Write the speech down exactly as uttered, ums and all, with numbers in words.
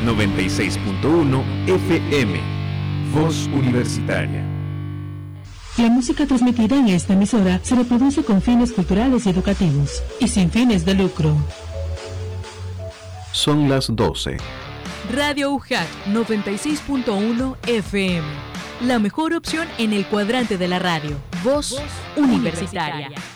noventa y seis punto uno F M. Voz Universitaria. La música transmitida en esta emisora se reproduce con fines culturales y educativos y sin fines de lucro. Son las doce. Radio U J A C noventa y seis punto uno F M. La mejor opción en el cuadrante de la radio. Voz Universitaria.